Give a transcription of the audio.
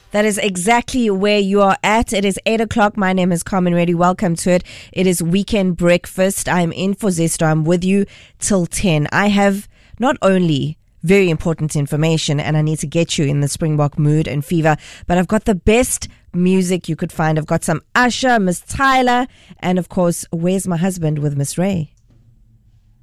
That is exactly where you are at. It is 8 o'clock. My name is Carmen Reddy. Welcome to it. It is Weekend Breakfast. I'm in for Zesto. I'm with you till 10. I have not only very important information and I need to get you in the Springbok mood and fever, but I've got the best music you could find. I've got some Usher, Miss Tyler, and of course, Where's My Husband with Miss Ray.